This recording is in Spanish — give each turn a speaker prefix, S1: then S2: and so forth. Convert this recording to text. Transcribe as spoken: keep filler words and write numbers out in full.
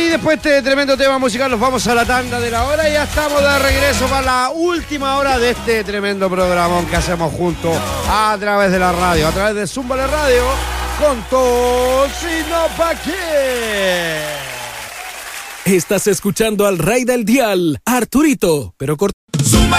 S1: después de este tremendo tema musical nos vamos a la tanda de la hora y ya estamos de regreso para la última hora de este tremendo programón que hacemos juntos a través de la radio, a través de Zúmbale Radio, con Tocino Pa' qué.
S2: Estás escuchando al rey del dial, Arturito, pero cortito.